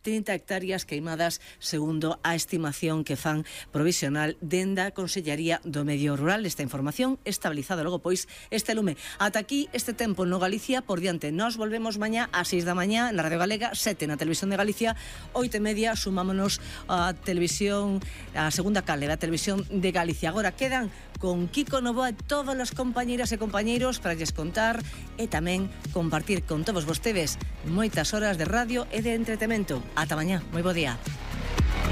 30 hectáreas queimadas segundo a estimación que fan provisional dende a Consellería do Medio Rural. Esta información estabilizada logo pois este lume. Ata aquí este tempo no Galicia por diante. Nos volvemos mañá ás 6 da mañá na Radio Galega, 7 na Televisión de Galicia, 8:30 sumámonos a televisión, a segunda canle da Televisión de Galicia. Agora quedan con Kiko Novoa e todas as compañeiras e compañeiros para lles contar e tamén compartir con todos vostedes moitas horas de radio e de entretemento. Ata mañá, moi bo día.